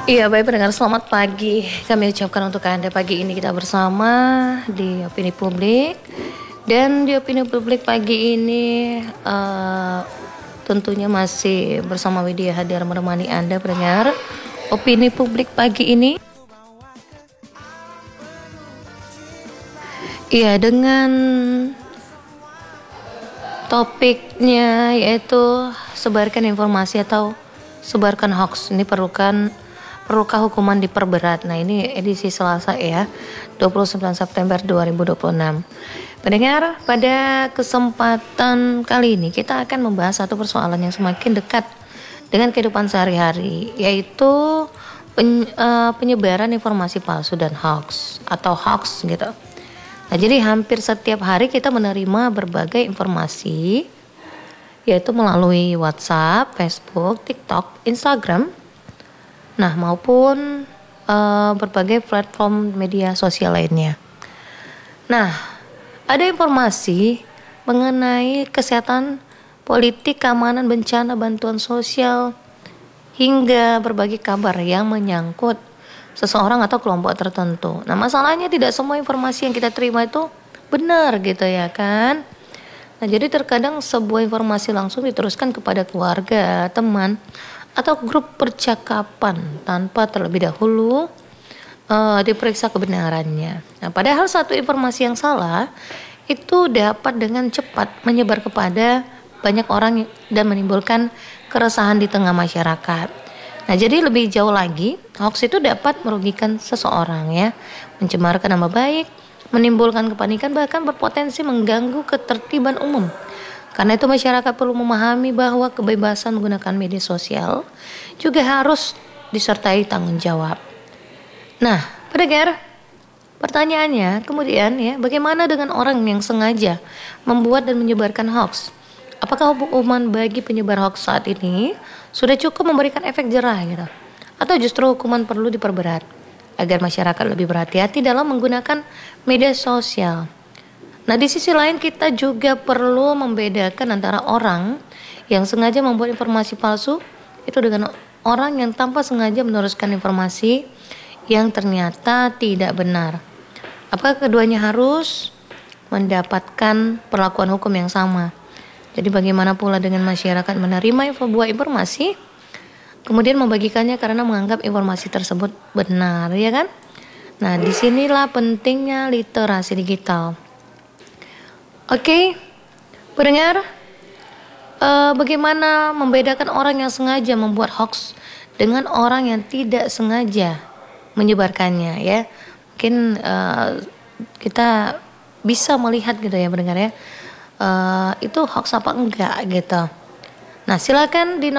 Iya, baik pendengar, selamat pagi. Kami ucapkan untuk Anda pagi ini kita bersama di Opini Publik. Dan di Opini Publik pagi ini tentunya masih bersama Widya hadir menemani Anda pendengar. Opini Publik pagi ini. Iya, dengan topiknya yaitu sebarkan informasi atau sebarkan hoax. Ini perlukah hukuman diperberat? Nah, ini edisi Selasa ya, 29 September 2026. Pendengar, pada kesempatan kali ini kita akan membahas satu persoalan yang semakin dekat dengan kehidupan sehari-hari, yaitu penyebaran informasi palsu dan hoax atau hoax gitu. Nah, jadi hampir setiap hari kita menerima berbagai informasi, yaitu melalui WhatsApp, Facebook, TikTok, Instagram, nah maupun berbagai platform media sosial lainnya. Nah, ada informasi mengenai kesehatan, politik, keamanan, bencana, bantuan sosial, hingga berbagai kabar yang menyangkut seseorang atau kelompok tertentu. Nah, masalahnya tidak semua informasi yang kita terima itu benar gitu ya kan. Nah, jadi terkadang sebuah informasi langsung diteruskan kepada keluarga, teman, atau grup percakapan tanpa terlebih dahulu diperiksa kebenarannya. Nah, padahal satu informasi yang salah itu dapat dengan cepat menyebar kepada banyak orang dan menimbulkan keresahan di tengah masyarakat. Nah, jadi lebih jauh lagi, hoax itu dapat merugikan seseorang ya, mencemarkan nama baik, menimbulkan kepanikan, bahkan berpotensi mengganggu ketertiban umum. Karena itu masyarakat perlu memahami bahwa kebebasan menggunakan media sosial juga harus disertai tanggung jawab. Nah, pendengar, pertanyaannya kemudian ya, bagaimana dengan orang yang sengaja membuat dan menyebarkan hoax? Apakah hukuman bagi penyebar hoax saat ini sudah cukup memberikan efek jerah gitu? Atau justru hukuman perlu diperberat agar masyarakat lebih berhati-hati dalam menggunakan media sosial? Nah, di sisi lain kita juga perlu membedakan antara orang yang sengaja membuat informasi palsu itu dengan orang yang tanpa sengaja meneruskan informasi yang ternyata tidak benar. Apakah keduanya harus mendapatkan perlakuan hukum yang sama? Jadi bagaimana pula dengan masyarakat menerima sebuah informasi kemudian membagikannya karena menganggap informasi tersebut benar, ya kan? Nah, disinilah pentingnya literasi digital. Oke, pendengar, bagaimana membedakan orang yang sengaja membuat hoax dengan orang yang tidak sengaja menyebarkannya ya? Mungkin kita bisa melihat gitu ya pendengar ya, itu hoax apa enggak gitu. Nah, silakan di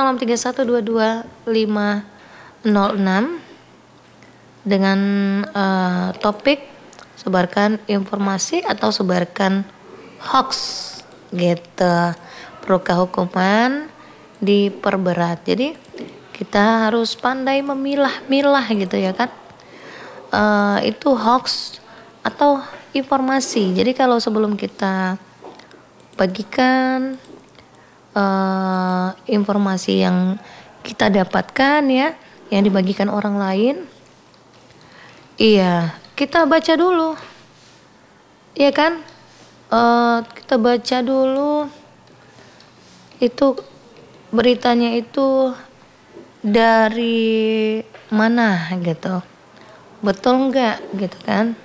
0631225506 dengan topik sebarkan informasi atau sebarkan hoax gitu. Perlukah hukuman diperberat? Jadi kita harus pandai memilah-milah gitu ya kan. Itu hoax atau informasi. Jadi kalau sebelum kita bagikan informasi yang kita dapatkan ya, yang dibagikan orang lain, iya kita baca dulu, ya kan? Kita baca dulu itu beritanya itu dari mana gitu, betul nggak gitu kan?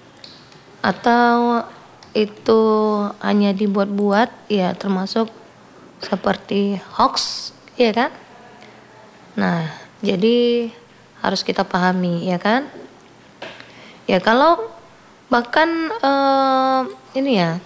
Atau itu hanya dibuat-buat ya, termasuk seperti hoax ya kan. Nah, jadi harus kita pahami ya kan. Ya kalau bahkan ini ya,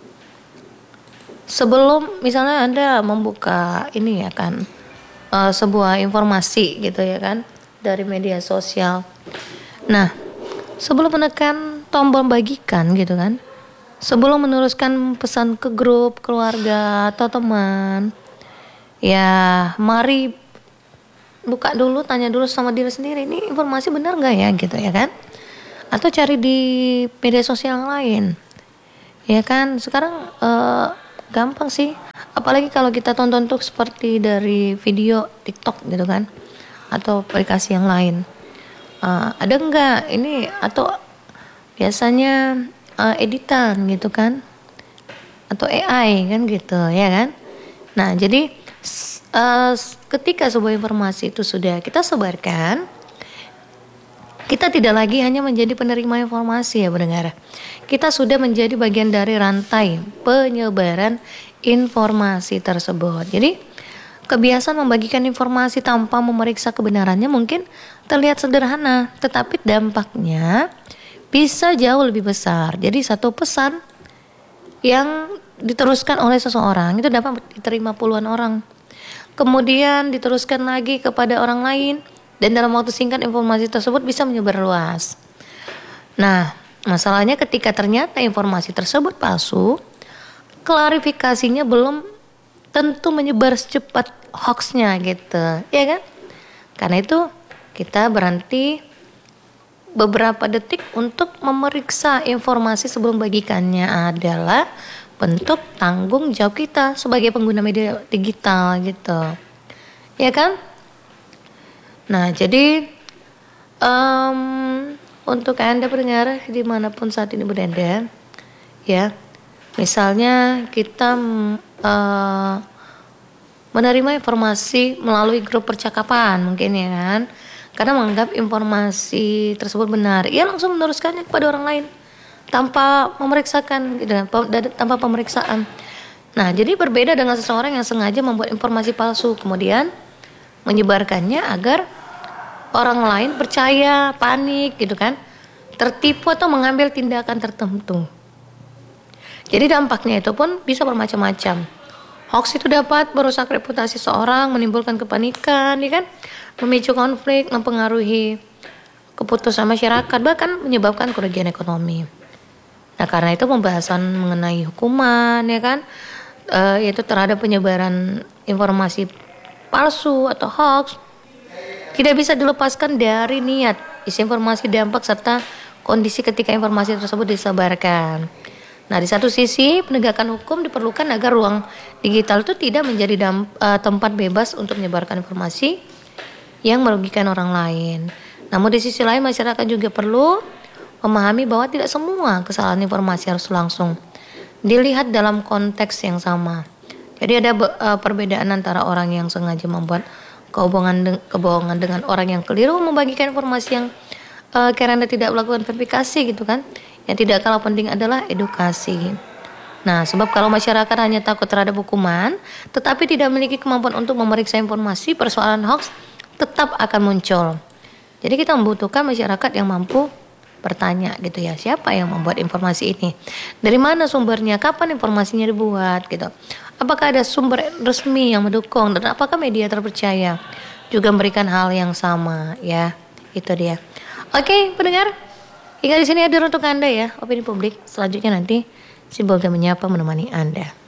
sebelum misalnya Anda membuka ini ya kan, sebuah informasi gitu ya kan dari media sosial. Nah, sebelum menekan tombol bagikan gitu kan, sebelum meneruskan pesan ke grup keluarga atau teman, ya mari buka dulu, tanya dulu sama diri sendiri, ini informasi benar nggak ya gitu ya kan? Atau cari di media sosial yang lain, ya kan? Sekarang gampang sih, apalagi kalau kita tonton tuh seperti dari video TikTok gitu kan, atau aplikasi yang lain. Ada enggak ini atau biasanya editan gitu kan, atau AI kan gitu ya kan. Nah jadi ketika sebuah informasi itu sudah kita sebarkan, kita tidak lagi hanya menjadi penerima informasi ya pendengar. Kita sudah menjadi bagian dari rantai penyebaran informasi tersebut. Jadi kebiasaan membagikan informasi tanpa memeriksa kebenarannya mungkin terlihat sederhana, tetapi dampaknya bisa jauh lebih besar. Jadi satu pesan yang diteruskan oleh seseorang itu dapat diterima puluhan orang. Kemudian diteruskan lagi kepada orang lain, dan dalam waktu singkat informasi tersebut bisa menyebar luas. Nah, masalahnya ketika ternyata informasi tersebut palsu, klarifikasinya belum tentu menyebar secepat hoaxnya gitu, ya kan? Karena itu kita berhenti beberapa detik untuk memeriksa informasi sebelum bagikannya adalah bentuk tanggung jawab kita sebagai pengguna media digital gitu, ya kan? Nah jadi untuk Anda pendengar dimanapun saat ini berada, ya, misalnya kita menerima informasi melalui grup percakapan mungkin ya kan, karena menganggap informasi tersebut benar, ia langsung meneruskannya kepada orang lain tanpa memeriksakan gitu, tanpa pemeriksaan. Nah jadi berbeda dengan seseorang yang sengaja membuat informasi palsu kemudian menyebarkannya agar orang lain percaya, panik gitu kan, tertipu atau mengambil tindakan tertentu. Jadi dampaknya itu pun bisa bermacam-macam. Hoax itu dapat merusak reputasi seorang, menimbulkan kepanikan, ya kan, memicu konflik, mempengaruhi keputusan masyarakat, bahkan menyebabkan kerugian ekonomi. Nah karena itu pembahasan mengenai hukuman ya kan, yaitu terhadap penyebaran informasi palsu atau hoax tidak bisa dilepaskan dari niat, isi informasi, dampak, serta kondisi ketika informasi tersebut disebarkan. Nah di satu sisi penegakan hukum diperlukan agar ruang digital itu tidak menjadi tempat bebas untuk menyebarkan informasi yang merugikan orang lain. Namun di sisi lain masyarakat juga perlu memahami bahwa tidak semua kesalahan informasi harus langsung dilihat dalam konteks yang sama. Jadi ada perbedaan antara orang yang sengaja membuat kebohongan dengan orang yang keliru membagikan informasi yang karena tidak melakukan verifikasi gitu kan. Yang tidak kalah penting adalah edukasi. Nah, sebab kalau masyarakat hanya takut terhadap hukuman, tetapi tidak memiliki kemampuan untuk memeriksa informasi, persoalan hoax tetap akan muncul. Jadi kita membutuhkan masyarakat yang mampu bertanya gitu ya, siapa yang membuat informasi ini? Dari mana sumbernya? Kapan informasinya dibuat gitu? Apakah ada sumber resmi yang mendukung dan apakah media terpercaya juga memberikan hal yang sama ya? Itu dia. Oke, pendengar. Hingga di sini hadir untuk Anda ya, opini publik. Selanjutnya nanti Sibolga menyapa menemani Anda.